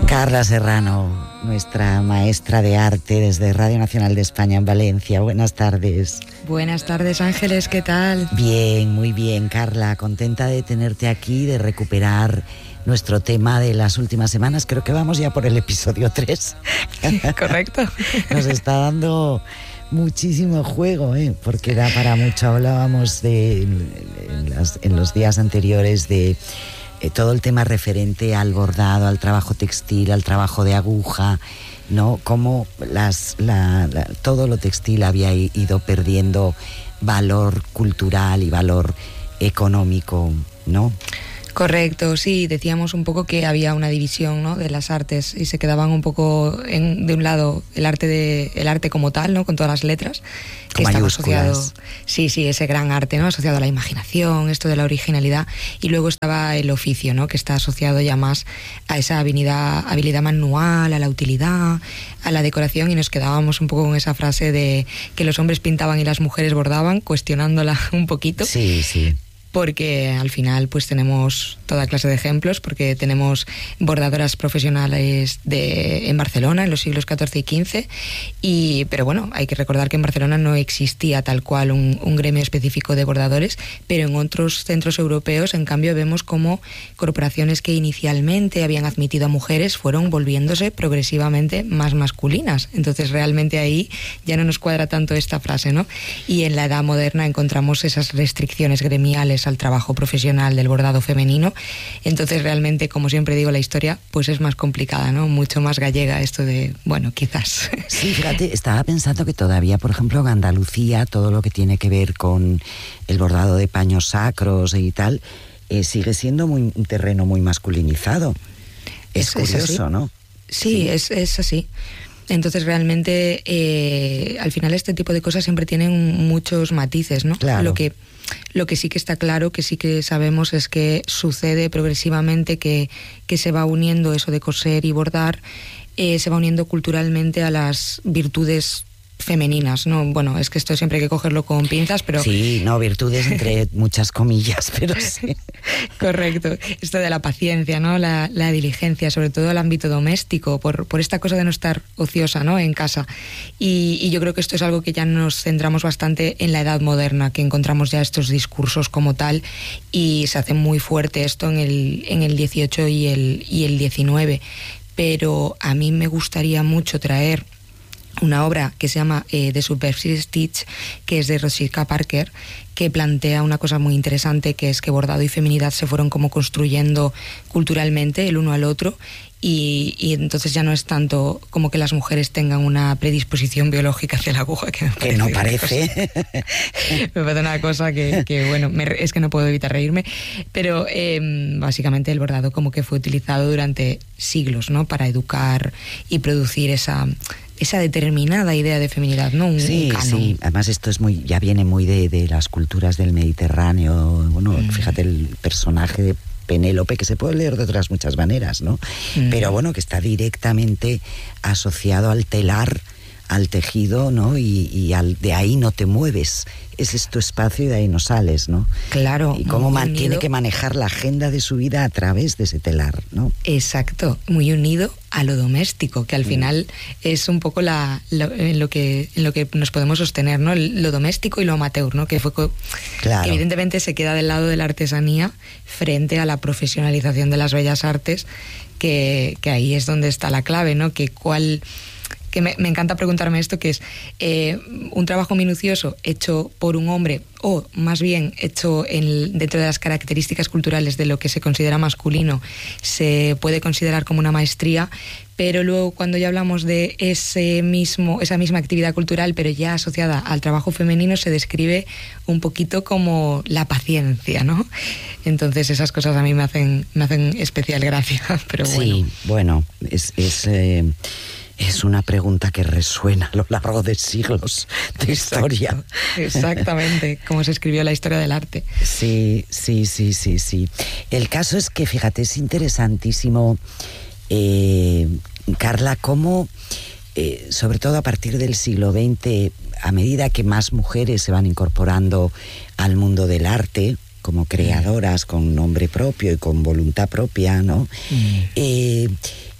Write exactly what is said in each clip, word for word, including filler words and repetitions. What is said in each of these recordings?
Carla Serrano, nuestra maestra de arte desde Radio Nacional de España en Valencia. Buenas tardes. Buenas tardes, Ángeles, ¿qué tal? Bien, muy bien, Carla. Contenta de tenerte aquí, de recuperar nuestro tema de las últimas semanas. Creo que vamos ya por el episodio tres. Correcto. Nos está dando muchísimo juego, ¿eh? Porque da para mucho. Hablábamos de, en, las, en los días anteriores de eh, todo el tema referente al bordado, al trabajo textil, al trabajo de aguja, ¿no? Cómo las, la, la, todo lo textil había ido perdiendo valor cultural y valor económico, ¿no? Correcto, sí, decíamos un poco que había una división, ¿no?, de las artes y se quedaban un poco en, de un lado el arte de el arte como tal, ¿no?, con todas las letras, que con estaba mayúsculas. asociado, sí, sí, ese gran arte, ¿no?, asociado a la imaginación, esto de la originalidad, y luego estaba el oficio, ¿no?, que está asociado ya más a esa habilidad, habilidad manual, a la utilidad, a la decoración, y nos quedábamos un poco con esa frase de que los hombres pintaban y las mujeres bordaban, cuestionándola un poquito. Sí, sí. Porque al final pues tenemos toda clase de ejemplos, porque tenemos bordadoras profesionales de, en Barcelona en los siglos catorce y quince, y, pero bueno, hay que recordar que en Barcelona no existía tal cual un, un gremio específico de bordadores, pero en otros centros europeos en cambio vemos como corporaciones que inicialmente habían admitido a mujeres fueron volviéndose progresivamente más masculinas. Entonces realmente ahí ya no nos cuadra tanto esta frase, ¿no? Y en la edad moderna encontramos esas restricciones gremiales al trabajo profesional del bordado femenino. Entonces realmente, como siempre digo, la historia pues es más complicada, ¿no? Mucho más gallega esto de, bueno, quizás. Sí, fíjate, estaba pensando que todavía, por ejemplo, en Andalucía, todo lo que tiene que ver con el bordado de paños sacros y tal, eh, sigue siendo muy, un terreno muy masculinizado. Es, es curioso, es ¿no? Sí, sí. Es, es así. Entonces realmente eh, al final este tipo de cosas siempre tienen muchos matices, ¿no? Claro. Lo que, lo que sí que está claro, que sí que sabemos, es que sucede progresivamente que, que se va uniendo eso de coser y bordar, eh, se va uniendo culturalmente a las virtudes femeninas, ¿no? Bueno, es que esto siempre hay que cogerlo con pinzas, pero... Sí, no, virtudes entre muchas comillas, pero sí. Correcto. Esto de la paciencia, ¿no? La, la diligencia, sobre todo el ámbito doméstico, por, por esta cosa de no estar ociosa, ¿no?, en casa. Y, y yo creo que esto es algo que ya nos centramos bastante en la edad moderna, que encontramos ya estos discursos como tal, y se hace muy fuerte esto en el, en el dieciocho y el, y el diecinueve. Pero a mí me gustaría mucho traer una obra que se llama eh, The Subversive Stitch, que es de Rosika Parker, que plantea una cosa muy interesante, que es que bordado y feminidad se fueron como construyendo culturalmente el uno al otro, y, y entonces ya no es tanto como que las mujeres tengan una predisposición biológica hacia la aguja, que, me que no parece. Me parece una cosa que, que bueno, me, es que no puedo evitar reírme, pero eh, básicamente el bordado como que fue utilizado durante siglos, ¿no?, para educar y producir esa... esa determinada idea de feminidad, ¿no? Un, sí, un canon. Sí, además esto es muy, ya viene muy de, de las culturas del Mediterráneo. Bueno, mm. fíjate el personaje de Penélope, que se puede leer de otras muchas maneras, ¿no? Mm. Pero bueno, que está directamente asociado al telar, al tejido, ¿no? Y, y al, de ahí no te mueves. Ese es tu espacio y de ahí no sales, ¿no? Claro. Y cómo man, tiene que manejar la agenda de su vida a través de ese telar, ¿no? Exacto, muy unido a lo doméstico, que al mm. final es un poco la, lo, en, lo que, en lo que nos podemos sostener, ¿no? Lo doméstico y lo amateur, ¿no? Que fue co- claro. que evidentemente se queda del lado de la artesanía frente a la profesionalización de las bellas artes, que, que ahí es donde está la clave, ¿no? Que cuál... que me, me encanta preguntarme esto, que es eh, un trabajo minucioso hecho por un hombre, o más bien hecho en, dentro de las características culturales de lo que se considera masculino, se puede considerar como una maestría, pero luego cuando ya hablamos de ese mismo, esa misma actividad cultural, pero ya asociada al trabajo femenino, se describe un poquito como la paciencia, ¿no? Entonces esas cosas a mí me hacen, me hacen especial gracia, pero bueno. Sí, bueno, es... es eh... Es una pregunta que resuena a lo largo de siglos de historia. Exacto, exactamente, como se escribió la historia del arte. Sí, sí, sí, sí, sí. El caso es que, fíjate, es interesantísimo, eh, Carla, cómo, eh, sobre todo a partir del siglo veinte, a medida que más mujeres se van incorporando al mundo del arte, como creadoras, con nombre propio y con voluntad propia, ¿no? Mm. Eh,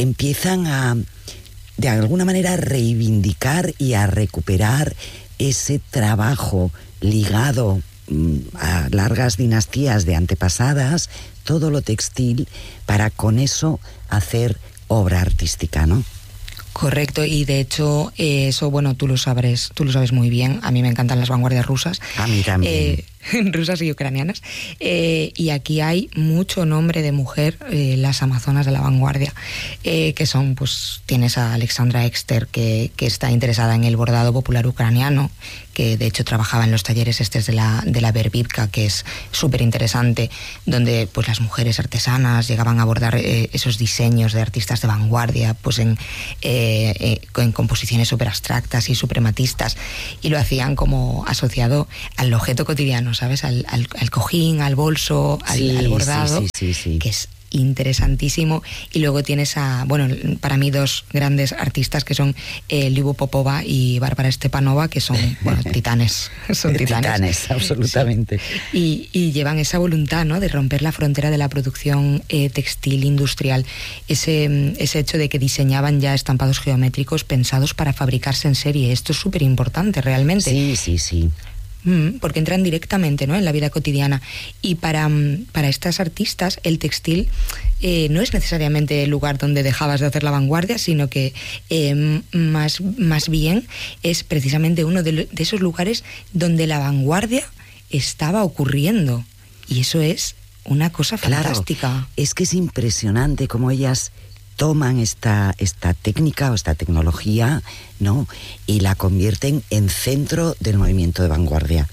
empiezan a, de alguna manera, reivindicar y a recuperar ese trabajo ligado a largas dinastías de antepasadas, todo lo textil, para con eso hacer obra artística, ¿no? Correcto, y de hecho eh, eso, bueno, tú lo sabes, tú lo sabes muy bien. A mí me encantan las vanguardias rusas. A mí también. Eh, rusas y ucranianas. Eh, y aquí hay mucho nombre de mujer, eh, las amazonas de la vanguardia, eh, que son, pues, tienes a Alexandra Exter, que, que está interesada en el bordado popular ucraniano, que de hecho trabajaba en los talleres estos de la, de la Verbivka, que es súper interesante, donde pues las mujeres artesanas llegaban a bordar eh, esos diseños de artistas de vanguardia, pues en, eh, eh, en composiciones súper abstractas y suprematistas, y lo hacían como asociado al objeto cotidiano, ¿sabes? Al, al, al cojín, al bolso, al, sí, al bordado, sí, sí, sí, sí. que es interesantísimo. Y luego tienes a, bueno, para mí dos grandes artistas que son eh, Libu Popova y Bárbara Stepanova, que son, bueno, titanes, son titanes. Titanes, absolutamente. Sí. Y, y llevan esa voluntad, ¿no?, de romper la frontera de la producción eh, textil industrial, ese, ese hecho de que diseñaban ya estampados geométricos pensados para fabricarse en serie. Esto es súper importante realmente. Sí, sí, sí. Porque entran directamente, ¿no?, en la vida cotidiana. Y para, para estas artistas el textil eh, no es necesariamente el lugar donde dejabas de hacer la vanguardia, sino que eh, más, más bien es precisamente uno de, de esos lugares donde la vanguardia estaba ocurriendo. Y eso es una cosa fantástica. Claro, es que es impresionante cómo ellas toman esta, esta técnica o esta tecnología, ¿no?, y la convierten en centro del movimiento de vanguardia.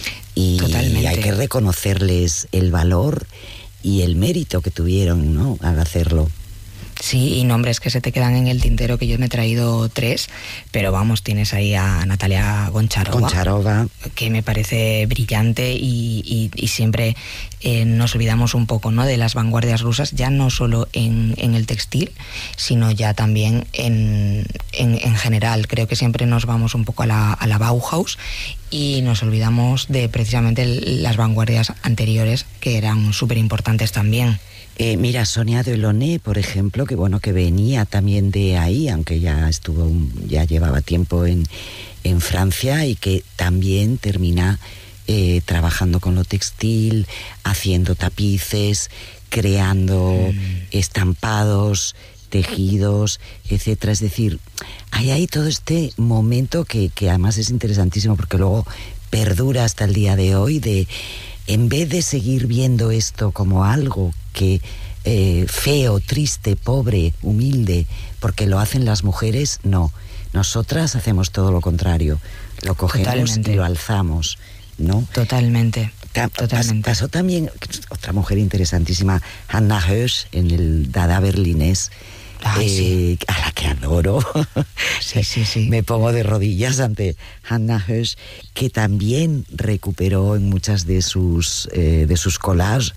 Y Totalmente. Hay que reconocerles el valor y el mérito que tuvieron, ¿no?, al hacerlo. Sí, y nombres que se te quedan en el tintero, que yo me he traído tres, pero vamos, tienes ahí a Natalia Goncharova, Goncharova. que me parece brillante, y, y, y siempre eh, nos olvidamos un poco, ¿no?, de las vanguardias rusas, ya no solo en, en el textil, sino ya también en, en, en general. Creo que siempre nos vamos un poco a la, a la Bauhaus y nos olvidamos de precisamente las vanguardias anteriores, que eran súper importantes también. Eh, mira, Sonia Delaunay, por ejemplo, que bueno, que venía también de ahí, aunque ya estuvo, ya llevaba tiempo en, en Francia, y que también termina eh, trabajando con lo textil, haciendo tapices, creando mm. estampados, tejidos, etcétera. Es decir, hay ahí todo este momento que, que además es interesantísimo, porque luego perdura hasta el día de hoy, de en vez de seguir viendo esto como algo que eh, feo, triste, pobre, humilde, porque lo hacen las mujeres, no. Nosotras hacemos todo lo contrario. Lo cogemos Totalmente. Y lo alzamos, ¿no? Totalmente. Ta- Totalmente. Pas- pasó también otra mujer interesantísima, Hannah Hirsch, en el Dada berlinés. Ay, eh, sí. A la que adoro. Sí, sí, sí. Me pongo de rodillas ante Hannah Hirsch, que también recuperó en muchas de sus, eh, de sus collages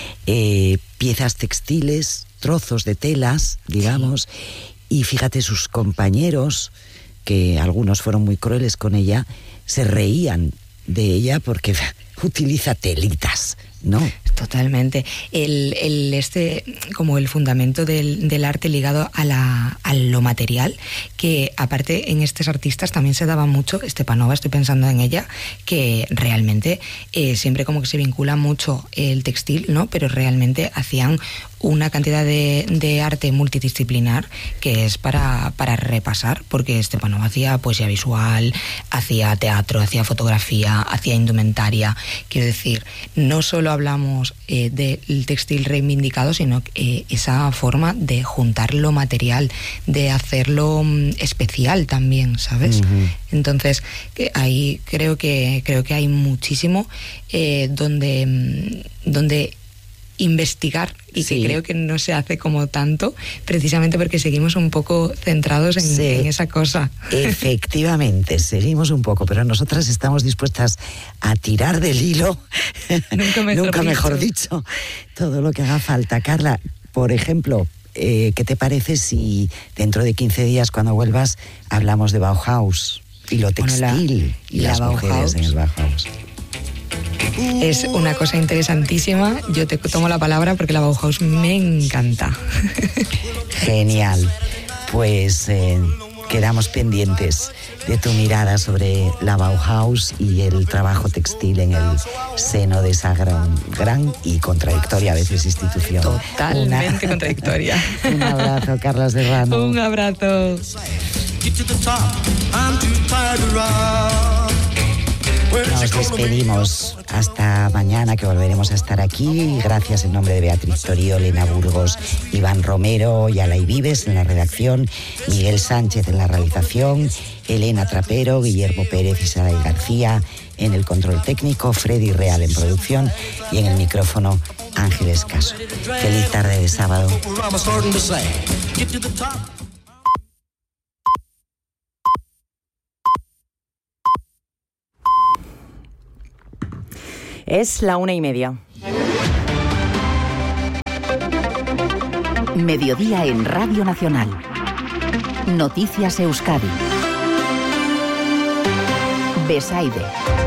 eh, piezas textiles, trozos de telas, digamos, sí. Y fíjate, sus compañeros, que algunos fueron muy crueles con ella, se reían de ella porque utiliza telitas, ¿no? Totalmente. El, el este, como el fundamento del, del arte ligado a, la, a lo material, que aparte en estos artistas también se daba mucho. Stepanova, estoy pensando en ella, que realmente eh, siempre como que se vincula mucho el textil, ¿no? Pero realmente hacían una cantidad de, de arte multidisciplinar que es para, para repasar, porque Stepanova hacía poesía visual, hacía teatro, hacía fotografía, hacía indumentaria. Quiero decir, no solo hablamos eh, del textil reivindicado, sino eh, esa forma de juntar lo material, de hacerlo um, especial también, ¿sabes? Uh-huh. Entonces, que ahí creo que, creo que hay muchísimo eh, donde, donde investigar, y sí. que creo que no se hace como tanto, precisamente porque seguimos un poco centrados en, sí. en esa cosa. Efectivamente, seguimos un poco, pero nosotras estamos dispuestas a tirar del hilo, nunca mejor, nunca dicho. mejor dicho, todo lo que haga falta. Carla, por ejemplo, eh, ¿qué te parece si dentro de quince días, cuando vuelvas, hablamos de Bauhaus y lo textil bueno, la, y la las Bauhaus. Mujeres en el Bauhaus? Es una cosa interesantísima. Yo te tomo la palabra porque la Bauhaus me encanta. Genial. Pues eh, quedamos pendientes de tu mirada sobre la Bauhaus y el trabajo textil en el seno de esa gran, gran y contradictoria a veces institución. Totalmente Una... contradictoria. Un abrazo, Carla Serrano. Un abrazo. Nos despedimos hasta mañana, que volveremos a estar aquí. Gracias en nombre de Beatriz Torío, Elena Burgos, Iván Romero y Alay Vives en la redacción, Miguel Sánchez en la realización, Elena Trapero, Guillermo Pérez y Saray García en el control técnico, Freddy Real en producción y en el micrófono Ángeles Caso. Feliz tarde de sábado. Es la una y media. Mediodía en Radio Nacional. Noticias Euskadi. Besaide.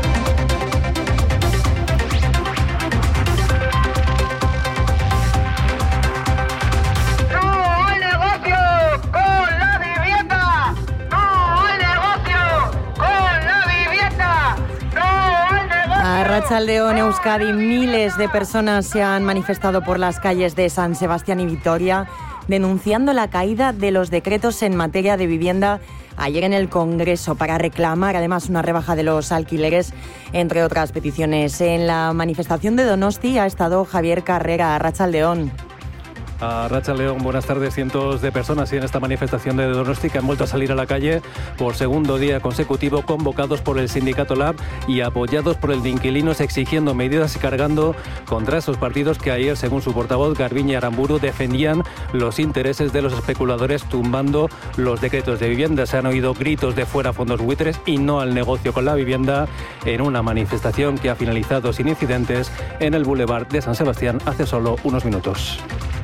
Arratsaldeon, Euskadi, miles de personas se han manifestado por las calles de San Sebastián y Vitoria denunciando la caída de los decretos en materia de vivienda ayer en el Congreso para reclamar además una rebaja de los alquileres, entre otras peticiones. En la manifestación de Donosti ha estado Javier Carrera. Arratsaldeon. A Arratsaldeon, buenas tardes. Cientos de personas en esta manifestación de Donosti que han vuelto a salir a la calle por segundo día consecutivo, convocados por el sindicato Lab y apoyados por el de inquilinos, exigiendo medidas y cargando contra esos partidos que ayer, según su portavoz Garbiñe Aramburu, defendían los intereses de los especuladores tumbando los decretos de vivienda. Se han oído gritos de fuera fondos buitres y no al negocio con la vivienda en una manifestación que ha finalizado sin incidentes en el Boulevard de San Sebastián hace solo unos minutos.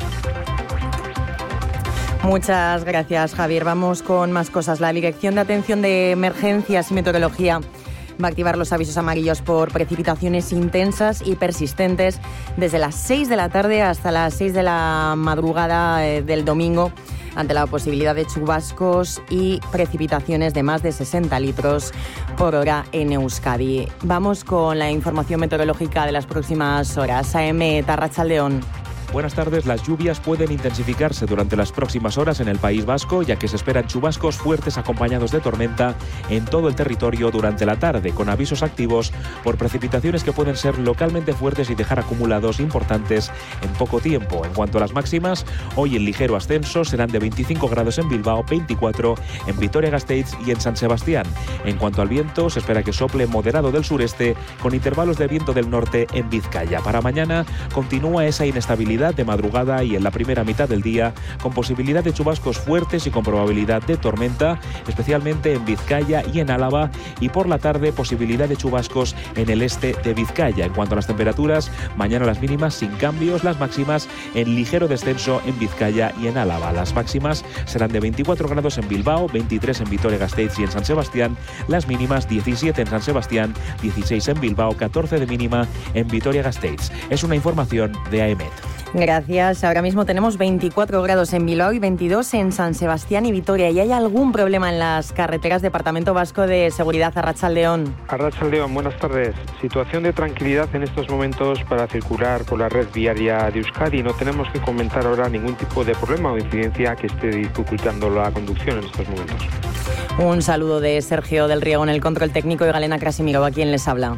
Muchas gracias, Javier. Vamos con más cosas. La Dirección de Atención de Emergencias y Meteorología va a activar los avisos amarillos por precipitaciones intensas y persistentes desde las seis de la tarde hasta las seis de la madrugada eh, del domingo, ante la posibilidad de chubascos y precipitaciones de más de sesenta litros por hora en Euskadi. Vamos con la información meteorológica de las próximas horas. A M Arratsaldeon. Buenas tardes. Las lluvias pueden intensificarse durante las próximas horas en el País Vasco, ya que se esperan chubascos fuertes acompañados de tormenta en todo el territorio durante la tarde, con avisos activos por precipitaciones que pueden ser localmente fuertes y dejar acumulados importantes en poco tiempo. En cuanto a las máximas, hoy en ligero ascenso serán de veinticinco grados en Bilbao, veinticuatro en Vitoria-Gasteiz y en San Sebastián. En cuanto al viento, se espera que sople moderado del sureste, con intervalos de viento del norte en Vizcaya. Para mañana continúa esa inestabilidad de madrugada y en la primera mitad del día, con posibilidad de chubascos fuertes y con probabilidad de tormenta, especialmente en Vizcaya y en Álava, y por la tarde posibilidad de chubascos en el este de Vizcaya. En cuanto a las temperaturas, mañana las mínimas sin cambios, las máximas en ligero descenso en Vizcaya y en Álava. Las máximas serán de veinticuatro grados en Bilbao, veintitrés en Vitoria-Gasteiz y en San Sebastián, las mínimas diecisiete en San Sebastián, dieciséis en Bilbao, catorce de mínima en Vitoria-Gasteiz. Es una información de A E M E T. Gracias. Ahora mismo tenemos veinticuatro grados en Bilbao y veintidós en San Sebastián y Vitoria. ¿Y hay algún problema en las carreteras? Departamento Vasco de Seguridad. Arratsaldeon. Arratsaldeon, buenas tardes. Situación de tranquilidad en estos momentos para circular por la red viaria de Euskadi. No tenemos que comentar ahora ningún tipo de problema o incidencia que esté dificultando la conducción en estos momentos. Un saludo de Sergio del Riego en el control técnico y Galena Krasimiro, a quien les habla.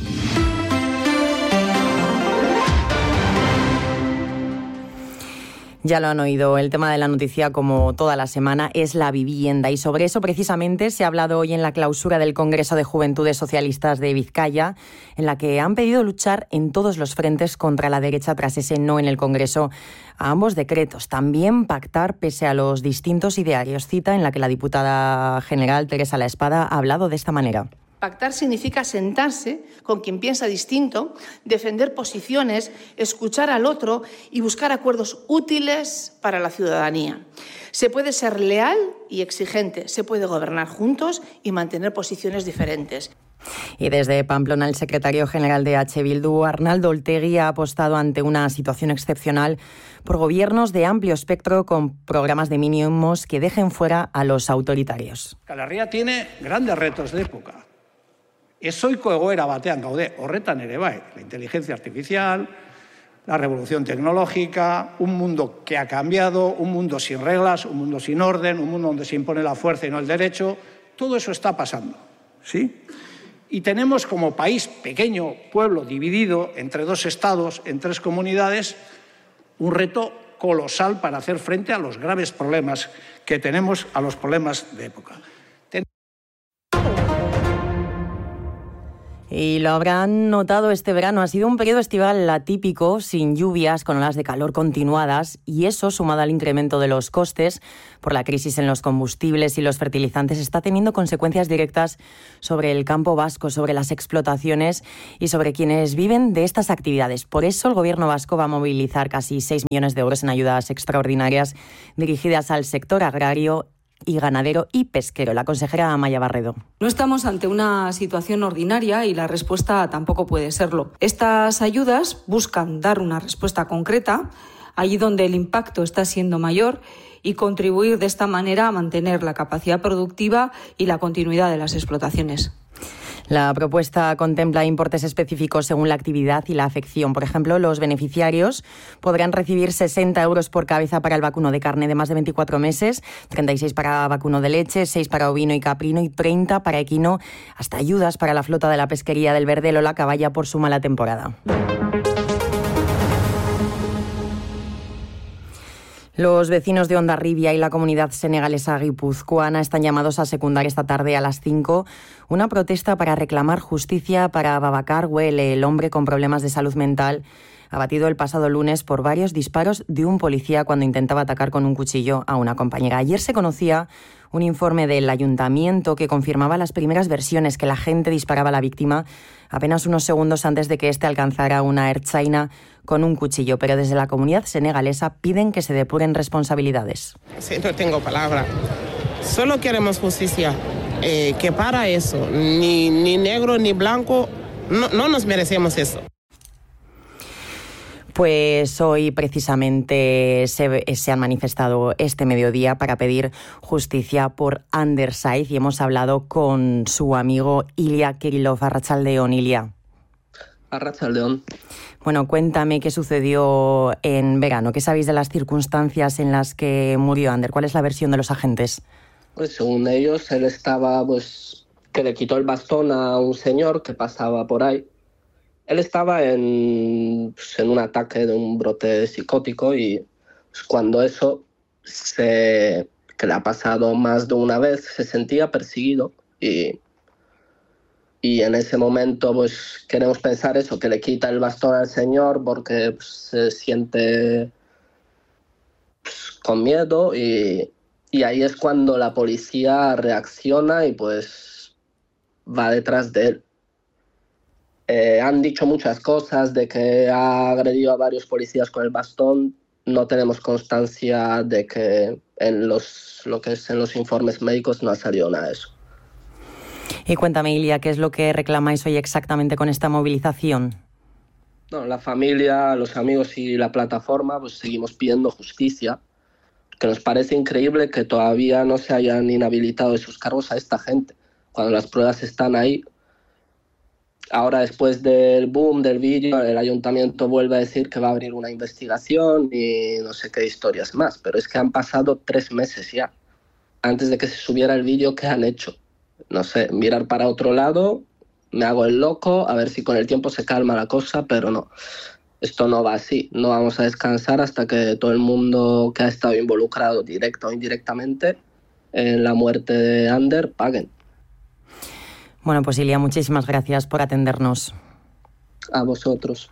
Ya lo han oído, el tema de la noticia, como toda la semana, es la vivienda. Y sobre eso precisamente se ha hablado hoy en la clausura del Congreso de Juventudes Socialistas de Vizcaya, en la que han pedido luchar en todos los frentes contra la derecha tras ese no en el Congreso a ambos decretos. También pactar pese a los distintos idearios. Cita en la que la diputada general Teresa La Espada ha hablado de esta manera. Pactar significa sentarse con quien piensa distinto, defender posiciones, escuchar al otro y buscar acuerdos útiles para la ciudadanía. Se puede ser leal y exigente, se puede gobernar juntos y mantener posiciones diferentes. Y desde Pamplona, el secretario general de H. Bildu, Arnaldo Otegi, ha apostado ante una situación excepcional por gobiernos de amplio espectro con programas de mínimos que dejen fuera a los autoritarios. Euskal Herria tiene grandes retos de época. Ezoiko egoera batean gaude, horretan ere bai, la inteligencia artificial, la revolución tecnológica, un mundo que ha cambiado, un mundo sin reglas, un mundo sin orden, un mundo donde se impone la fuerza y no el derecho. Todo eso está pasando, ¿sí? Y tenemos como país pequeño, pueblo dividido entre dos estados, en tres comunidades, un reto colosal para hacer frente a los graves problemas que tenemos, a los problemas de época. Y lo habrán notado este verano, ha sido un periodo estival atípico, sin lluvias, con olas de calor continuadas, y eso, sumado al incremento de los costes por la crisis en los combustibles y los fertilizantes, está teniendo consecuencias directas sobre el campo vasco, sobre las explotaciones y sobre quienes viven de estas actividades. Por eso el Gobierno vasco va a movilizar casi seis millones de euros en ayudas extraordinarias dirigidas al sector agrario y ganadero y pesquero. La consejera Amaia Barredo. No estamos ante una situación ordinaria y la respuesta tampoco puede serlo. Estas ayudas buscan dar una respuesta concreta allí donde el impacto está siendo mayor y contribuir de esta manera a mantener la capacidad productiva y la continuidad de las explotaciones. La propuesta contempla importes específicos según la actividad y la afección. Por ejemplo, los beneficiarios podrán recibir sesenta euros por cabeza para el vacuno de carne de más de veinticuatro meses, treinta y seis para vacuno de leche, seis para ovino y caprino y treinta para equino, hasta ayudas para la flota de la pesquería del Verdel o la caballa por su mala temporada. Los vecinos de Hondarribia y la comunidad senegalesa guipuzcoana están llamados a secundar esta tarde a las cinco una protesta para reclamar justicia para Babacar Huele, el hombre con problemas de salud mental, abatido el pasado lunes por varios disparos de un policía cuando intentaba atacar con un cuchillo a una compañera. Ayer se conocía un informe del ayuntamiento que confirmaba las primeras versiones, que la gente disparaba a la víctima apenas unos segundos antes de que éste alcanzara una ertzaina con un cuchillo, pero desde la comunidad senegalesa piden que se depuren responsabilidades. Sí, no tengo palabra. Solo queremos justicia. Eh, que para eso, ni, ni negro ni blanco, no, no nos merecemos eso. Pues hoy precisamente se, se han manifestado este mediodía para pedir justicia por Ander Saiz y hemos hablado con su amigo Ilia Kirillov. Arratsaldeon, Ilia. Arratsaldeon. Bueno, cuéntame qué sucedió en verano. ¿Qué sabéis de las circunstancias en las que murió Ander? ¿Cuál es la versión de los agentes? Pues según ellos, él estaba, pues, que le quitó el bastón a un señor que pasaba por ahí. Él estaba en, pues, en un ataque de un brote psicótico y pues, cuando eso se, que le ha pasado más de una vez, se sentía perseguido y, y en ese momento pues queremos pensar eso, que le quita el bastón al señor porque pues, se siente pues, con miedo y, y ahí es cuando la policía reacciona y pues va detrás de él. Eh, han dicho muchas cosas de que ha agredido a varios policías con el bastón. No tenemos constancia de que en los, lo que es en los informes médicos no ha salido nada de eso. Y cuéntame, Ilia, ¿qué es lo que reclamáis hoy exactamente con esta movilización? No, la familia, los amigos y la plataforma pues seguimos pidiendo justicia, que nos parece increíble que todavía no se hayan inhabilitado de sus cargos a esta gente, cuando las pruebas están ahí. Ahora, después del boom del vídeo, el ayuntamiento vuelve a decir que va a abrir una investigación y no sé qué historias más. Pero es que han pasado tres meses ya. Antes de que se subiera el vídeo, ¿qué han hecho? No sé, mirar para otro lado, me hago el loco, a ver si con el tiempo se calma la cosa, pero no. Esto no va así. No vamos a descansar hasta que todo el mundo que ha estado involucrado, directa o indirectamente, en la muerte de Ander, paguen. Bueno, pues Ilia, muchísimas gracias por atendernos. A vosotros.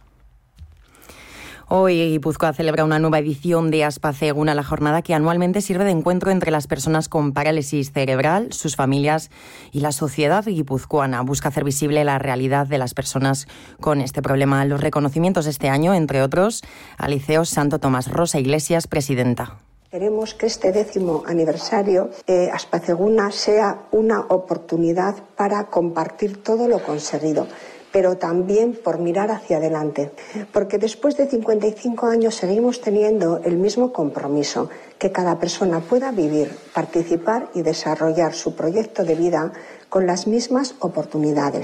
Hoy Guipúzcoa celebra una nueva edición de Aspaceguna, la jornada que anualmente sirve de encuentro entre las personas con parálisis cerebral, sus familias y la sociedad guipuzcoana. Busca hacer visible la realidad de las personas con este problema. Los reconocimientos este año, entre otros, al Liceo Santo Tomás. Rosa Iglesias, presidenta. Queremos que este décimo aniversario eh, Aspaceguna sea una oportunidad para compartir todo lo conseguido, pero también por mirar hacia adelante, porque después de cincuenta y cinco años seguimos teniendo el mismo compromiso, que cada persona pueda vivir, participar y desarrollar su proyecto de vida con las mismas oportunidades.